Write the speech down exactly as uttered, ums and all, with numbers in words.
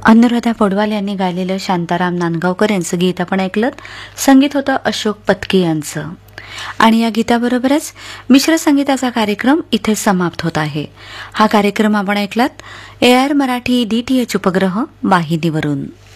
अनुराधा पौडवाल यांनी गायलेलं शांताराम नांदगावकर यांचं गीत आपण ऐकलं. संगीत होतं अशोक पत्की यांचं. आणि या गीताबरोबरच मिश्र संगीताचा कार्यक्रम इथे समाप्त होत आहे. हा कार्यक्रम आपण ऐकलात ए आर मराठी डीटीएच उपग्रह वाहिनीवरून.